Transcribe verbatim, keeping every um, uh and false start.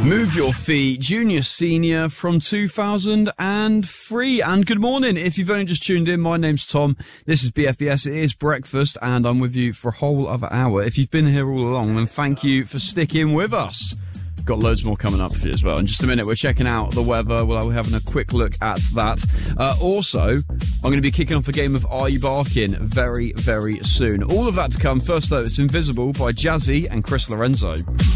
Move Your Feet, Junior Senior from two thousand three. And good morning. If you've only just tuned in, my name's Tom. This is B F B S. It is breakfast, and I'm with you for a whole other hour. If you've been here all along, then thank you for sticking with us. Got loads more coming up for you as well. In just a minute, we're checking out the weather. Well, we're having a quick look at that. Uh, also, I'm going to be kicking off a game of Are You Barking very, very soon. All of that to come. First, though, it's Invisible by Jazzy and Chris Lorenzo.